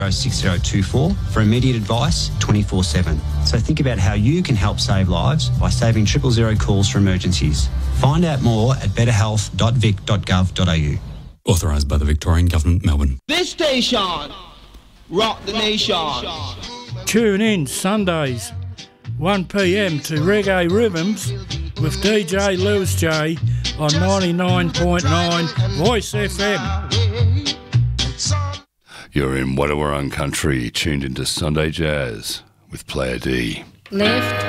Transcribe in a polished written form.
6024 for immediate advice 24/7. So think about how you can help save lives by saving 000 calls for emergencies. Find out more at betterhealth.vic.gov.au. Authorised by the Victorian Government, Melbourne. This station, rock the nation. Tune in Sundays, 1 p.m. to Reggae Rhythms with DJ Lewis J on 99.9 Voice FM. You're in Wadawurrung Country, tuned into Sunday Jazz with Player D. Left.